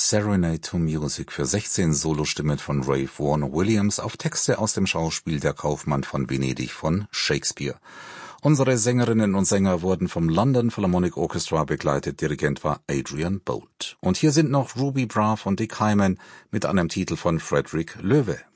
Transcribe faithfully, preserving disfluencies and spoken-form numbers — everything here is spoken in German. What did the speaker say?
Serenade to Music für sechzehn Solostimmen von Ralph Vaughan Williams auf Texte aus dem Schauspiel Der Kaufmann von Venedig von Shakespeare. Unsere Sängerinnen und Sänger wurden vom London Philharmonic Orchestra begleitet, Dirigent war Adrian Boult. Und hier sind noch Ruby Braff und Dick Hyman mit einem Titel von Frederick Loewe.